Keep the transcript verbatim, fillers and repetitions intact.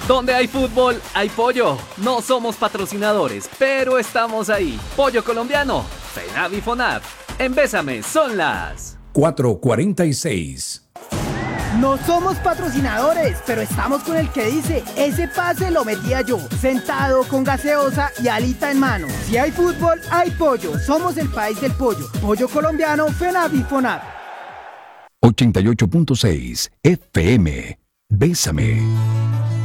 Donde hay fútbol, hay pollo. No somos patrocinadores, pero estamos ahí. Pollo colombiano, FENAV y FONAV. En Bésame son las cuatro cuarenta y seis. No somos patrocinadores, pero estamos con el que dice, ese pase lo metía yo, sentado con gaseosa y alita en mano. Si hay fútbol, hay pollo. Somos el país del pollo. Pollo colombiano, FENAV y FONAV. ochenta y ocho punto seis F M. Bésame.